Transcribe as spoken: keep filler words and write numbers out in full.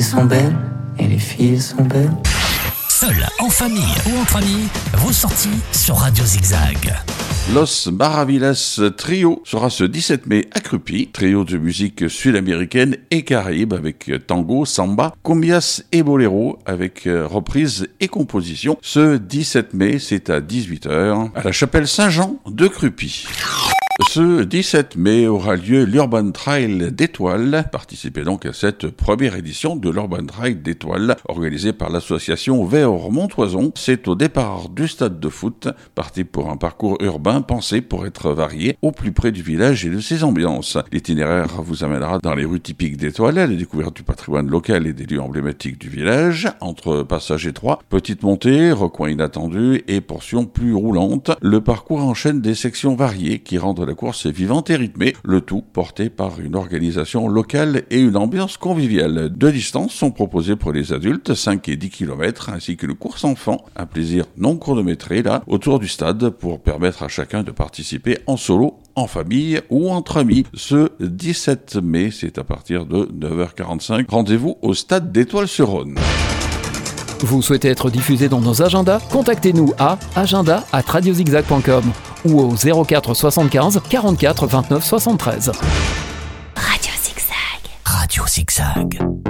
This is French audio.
sont belles et les filles sont belles. Seul, en famille ou entre amis, vos sorties sur Radio Zigzag. Los Maravillas Trio sera ce dix-sept mai à Crupy, trio de musique sud-américaine et caraïbe avec tango, samba, cumbias et boléro avec reprise et composition. Ce dix-sept mai, c'est à dix-huit heures à la chapelle Saint-Jean de Crupy. Ce dix-sept mai aura lieu l'Urban Trail d'Étoile. Participez donc à cette première édition de l'Urban Trail d'Étoile, organisée par l'association Vert Montoison. C'est au départ du stade de foot, parti pour un parcours urbain pensé pour être varié au plus près du village et de ses ambiances. L'itinéraire vous amènera dans les rues typiques d'Étoile, à la découverte du patrimoine local et des lieux emblématiques du village, entre passages étroits, petites montées, recoins inattendus et portions plus roulantes. Le parcours enchaîne des sections variées qui rendent la course est vivante et rythmée, le tout porté par une organisation locale et une ambiance conviviale. Deux distances sont proposées pour les adultes, cinq et dix kilomètres, ainsi qu'une course enfant, un plaisir non chronométré là, autour du stade pour permettre à chacun de participer en solo, en famille ou entre amis. Ce dix-sept mai, c'est à partir de neuf heures quarante-cinq. Rendez-vous au stade d'Étoile-sur-Rhône. Vous souhaitez être diffusé dans nos agendas? Contactez-nous à agenda arobase radiozigzag point com ou au zéro quatre soixante-quinze quarante-quatre vingt-neuf soixante-treize. Radio Zigzag. Radio Zigzag.